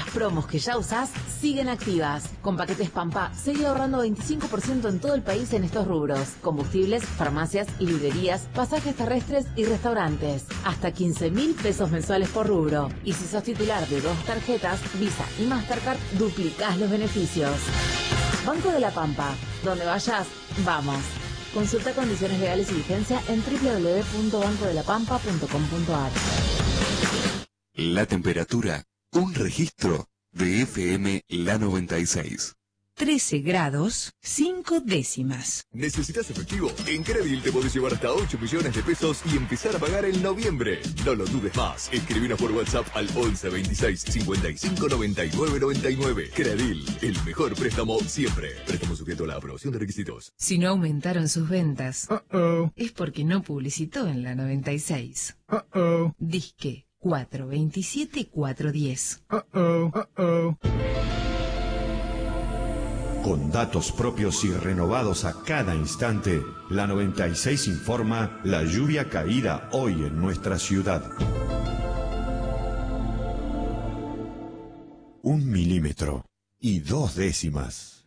las promos que ya usás siguen activas. Con paquetes Pampa, seguí ahorrando 25% en todo el país en estos rubros: combustibles, farmacias y librerías, pasajes terrestres y restaurantes. Hasta 15.000 pesos mensuales por rubro. Y si sos titular de 2 tarjetas, Visa y Mastercard, duplicás los beneficios. Banco de la Pampa. Donde vayas, vamos. Consulta condiciones legales y vigencia en www.bancodelapampa.com.ar. La temperatura, un registro de FM La 96. 13 grados, 5 décimas. ¿Necesitas efectivo? En Credil te podés llevar hasta 8 millones de pesos y empezar a pagar en noviembre. No lo dudes más. Escribinos por WhatsApp al 11 26 55 99 99. Credil, el mejor préstamo siempre. Préstamo sujeto a la aprobación de requisitos. Si no aumentaron sus ventas, es porque no publicitó en la 96. Disque 427 410. Con datos propios y renovados a cada instante, la 96 informa la lluvia caída hoy en nuestra ciudad. 1 milímetro y 2 décimas.